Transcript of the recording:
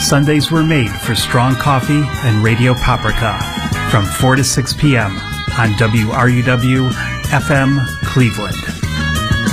Sundays were made for Strong Coffee and Radio Paprika from 4 to 6 p.m. on WRUW FM Cleveland.